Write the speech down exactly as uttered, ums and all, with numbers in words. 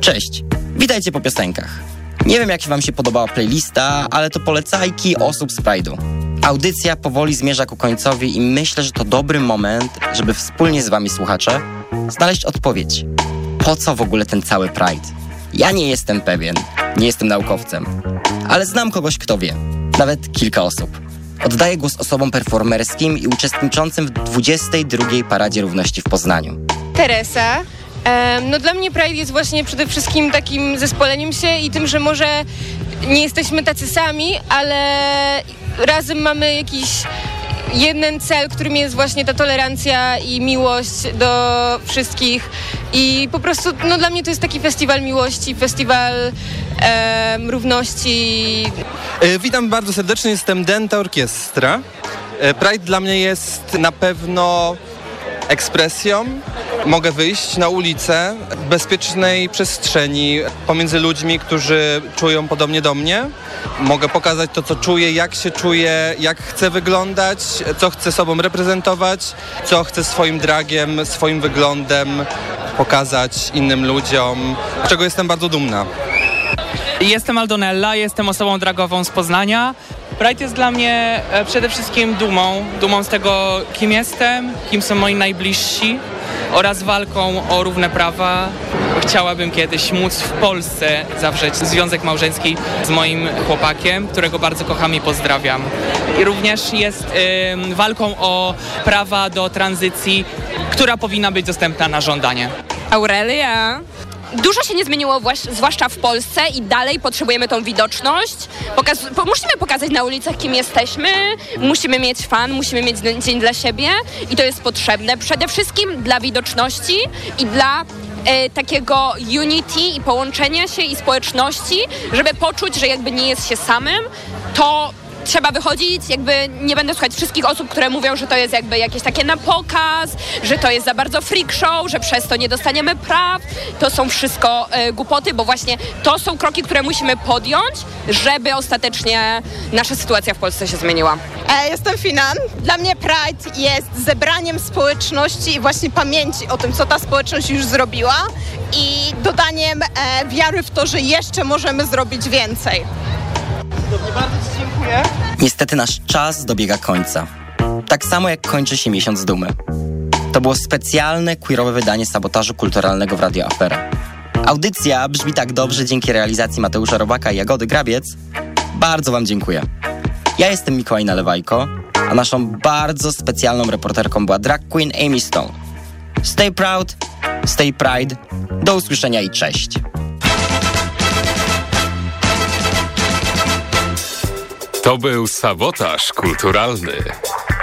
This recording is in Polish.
Cześć, witajcie po piosenkach. Nie wiem, jak wam się podobała playlista, ale to polecajki osób z Pride'u. Audycja powoli zmierza ku końcowi i myślę, że to dobry moment, żeby wspólnie z wami, słuchacze, znaleźć odpowiedź. Po co w ogóle ten cały Pride? Ja nie jestem pewien, nie jestem naukowcem, ale znam kogoś, kto wie. Nawet kilka osób. Oddaję głos osobom performerskim i uczestniczącym w dwudziestej drugiej Paradzie Równości w Poznaniu. Teresa. No dla mnie Pride jest właśnie przede wszystkim takim zespoleniem się i tym, że może nie jesteśmy tacy sami, ale razem mamy jakiś jeden cel, którym jest właśnie ta tolerancja i miłość do wszystkich i po prostu no dla mnie to jest taki festiwal miłości, festiwal e, równości. E, witam bardzo serdecznie, jestem Denta Orkiestra. E, Pride dla mnie jest na pewno ekspresją. Mogę wyjść na ulicę w bezpiecznej przestrzeni pomiędzy ludźmi, którzy czują podobnie do mnie. Mogę pokazać to, co czuję, jak się czuję, jak chcę wyglądać, co chcę sobą reprezentować, co chcę swoim dragiem, swoim wyglądem pokazać innym ludziom, z czego jestem bardzo dumna. Jestem Aldonella, jestem osobą dragową z Poznania. Pride jest dla mnie przede wszystkim dumą, dumą z tego, kim jestem, kim są moi najbliżsi oraz walką o równe prawa. Chciałabym kiedyś móc w Polsce zawrzeć związek małżeński z moim chłopakiem, którego bardzo kocham i pozdrawiam. I również jest y, walką o prawa do tranzycji, która powinna być dostępna na żądanie. Aurelia. Dużo się nie zmieniło, zwłaszcza w Polsce i dalej potrzebujemy tą widoczność. Pokaz- po- musimy pokazać na ulicach, kim jesteśmy, musimy mieć fan, musimy mieć dzień dla siebie i to jest potrzebne przede wszystkim dla widoczności i dla e, takiego unity i połączenia się i społeczności, żeby poczuć, że jakby nie jest się samym, to trzeba wychodzić, jakby nie będę słuchać wszystkich osób, które mówią, że to jest jakby jakieś takie na pokaz, że to jest za bardzo freak show, że przez to nie dostaniemy praw. To są wszystko e, głupoty, bo właśnie to są kroki, które musimy podjąć, żeby ostatecznie nasza sytuacja w Polsce się zmieniła. E, jestem Finan. Dla mnie Pride jest zebraniem społeczności i właśnie pamięci o tym, co ta społeczność już zrobiła i dodaniem e, wiary w to, że jeszcze możemy zrobić więcej. Bardzo Ci dziękuję. Niestety nasz czas dobiega końca. Tak samo jak kończy się miesiąc dumy. To było specjalne queerowe wydanie Sabotażu Kulturalnego w Radio Afera. Audycja brzmi tak dobrze dzięki realizacji Mateusza Robaka i Jagody Grabiec. Bardzo wam dziękuję. Ja jestem Mikołaj Nalewajko, a naszą bardzo specjalną reporterką była drag queen Amy Stone. Stay proud, stay pride. Do usłyszenia i cześć. To był Sabotaż Kulturalny.